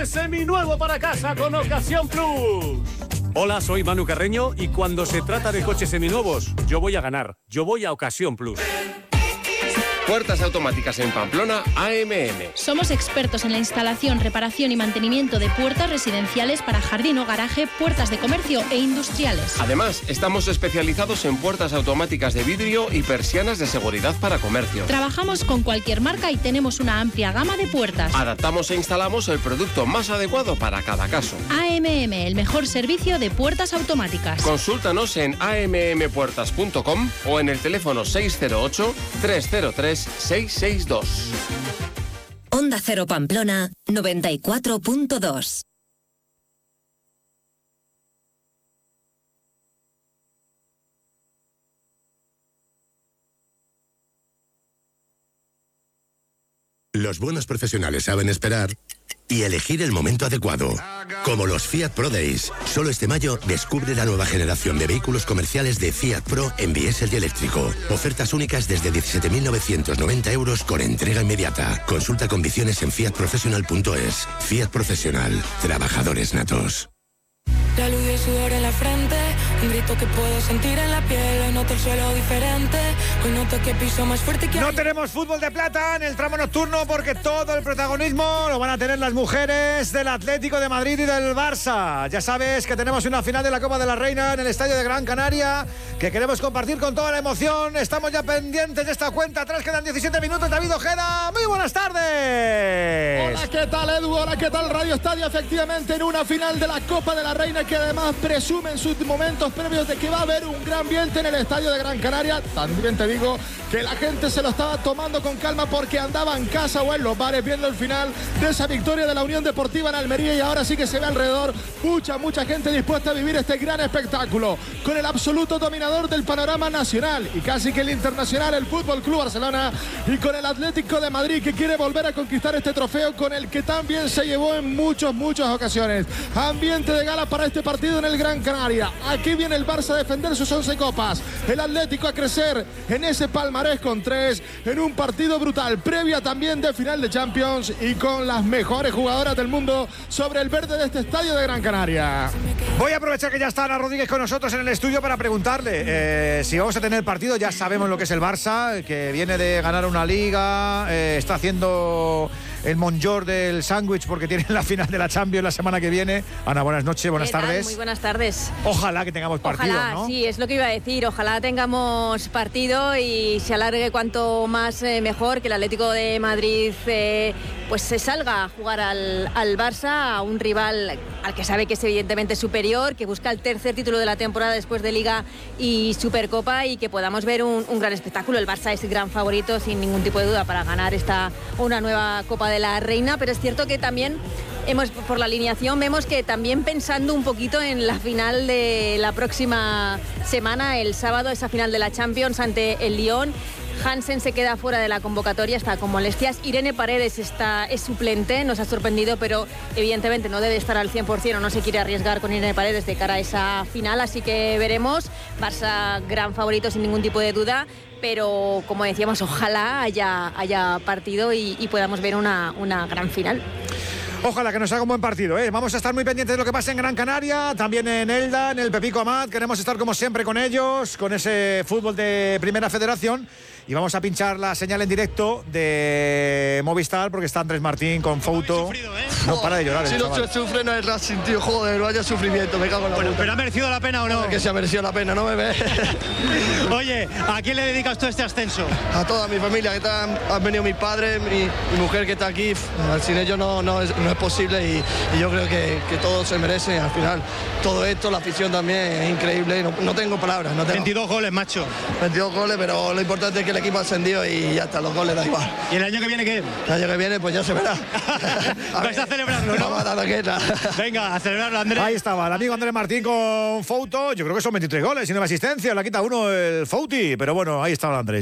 seminuevo para casa con Ocasión Plus. Hola, soy Manu Carreño y cuando se trata de coches seminuevos, yo voy a ganar. Yo voy a Ocasión Plus. Puertas automáticas en Pamplona, AMM. Somos expertos en la instalación, reparación y mantenimiento de puertas residenciales para jardín o garaje, puertas de comercio e industriales. Además, estamos especializados en puertas automáticas de vidrio y persianas de seguridad para comercio. Trabajamos con cualquier marca y tenemos una amplia gama de puertas. Adaptamos e instalamos el producto más adecuado para cada caso. AMM, el mejor servicio de puertas automáticas. Consúltanos en ammpuertas.com o en el teléfono 608 303 662. Onda Cero Pamplona 94.2. Los buenos profesionales saben esperar y elegir el momento adecuado. Como los Fiat Pro Days. Solo este mayo descubre la nueva generación de vehículos comerciales de Fiat Pro en diésel y eléctrico. Ofertas únicas desde 17.990 euros con entrega inmediata. Consulta condiciones en fiatprofessional.es. Fiat Profesional. Trabajadores natos. La luz y el sudor en la frente, un grito que puedo sentir en la piel. Hoy noto el suelo diferente, hoy noto que piso más fuerte que... No tenemos fútbol de plata en el tramo nocturno porque todo el protagonismo lo van a tener las mujeres del Atlético de Madrid y del Barça. Ya sabes que tenemos una final de la Copa de la Reina en el Estadio de Gran Canaria que queremos compartir con toda la emoción. Estamos ya pendientes de esta cuenta atrás, quedan 17 minutos. David Ojeda, muy buenas tardes. Hola, ¿qué tal, Edu? Hola, ¿qué tal, Radio Estadio? Efectivamente, en una final de la Copa de la Reina que además presume en sus momentos previos de que va a haber un gran ambiente en el Estadio de Gran Canaria. También te digo que la gente se lo estaba tomando con calma porque andaba en casa o en los bares viendo el final de esa victoria de la Unión Deportiva en Almería, y ahora sí que se ve alrededor mucha gente dispuesta a vivir este gran espectáculo con el absoluto dominador del panorama nacional y casi que el internacional, el Fútbol Club Barcelona, y con el Atlético de Madrid que quiere volver a conquistar este trofeo con el que también se llevó en muchas ocasiones. Ambiente de gala para este partido en el Gran Canaria. Aquí viene el Barça a defender sus 11 copas, el Atlético a crecer en ese palmarés con 3 en un partido brutal, previa también de final de Champions y con las mejores jugadoras del mundo sobre el verde de este Estadio de Gran Canaria. Voy a aprovechar que ya está Ana Rodríguez con nosotros en el estudio para preguntarle si vamos a tener partido. Ya sabemos lo que es el Barça, que viene de ganar una liga, está haciendo el Montjor del sándwich porque tienen la final de la Champions la semana que viene. Ana, buenas noches, buenas tardes. Muy buenas tardes. Ojalá que tengamos partido, ojalá, ¿no? Sí, es lo que iba a decir. Ojalá tengamos partido y se alargue cuanto más mejor, que el Atlético de Madrid pues se salga a jugar al Barça, a un rival al que sabe que es evidentemente superior, que busca el tercer título de la temporada después de Liga y Supercopa, y que podamos ver un gran espectáculo. El Barça es gran favorito sin ningún tipo de duda para ganar una nueva Copa de la Reina, pero es cierto que también por la alineación vemos que también pensando un poquito en la final de la próxima semana, el sábado, esa final de la Champions ante el Lyon. Hansen se queda fuera de la convocatoria, está con molestias. Irene Paredes es suplente, nos ha sorprendido, pero evidentemente no debe estar al 100% o no se quiere arriesgar con Irene Paredes de cara a esa final, así que veremos. Barça gran favorito sin ningún tipo de duda, pero como decíamos, ojalá haya partido y podamos ver una gran final. Ojalá que nos haga un buen partido, ¿eh? Vamos a estar muy pendientes de lo que pasa en Gran Canaria, también en Elda, en el Pepico Amat. Queremos estar como siempre con ellos, con ese fútbol de Primera Federación. Y vamos a pinchar la señal en directo de Movistar porque está Andrés Martín con Fouto. No para de llorar. Si no se sufre no es Racing, tío. Joder, vaya sufrimiento, me cago en la puta. ¿Pero ha merecido la pena o no? Que se ha merecido la pena, no me ves. Oye, ¿a quién le dedicas tú este ascenso? A toda mi familia, que han venido mi padre, mi mujer que está aquí. Sin ellos no es posible y yo creo que todos se merecen. Al final, todo esto, la afición también es increíble. No tengo palabras. 22 goles, macho. 22 goles, pero lo importante es que el equipo ha ascendido y ya está, los goles da igual. ¿Y el año que viene qué? El año que viene pues ya se verá. Vais a celebrarlo, ¿no? Vamos a dar la guerra. Venga, a celebrarlo, Andrés. Ahí estaba el amigo Andrés Martín con Fouto. Yo creo que son 23 goles y 9 asistencias. Le quita uno el Fouti, pero bueno, ahí estaba Andrés.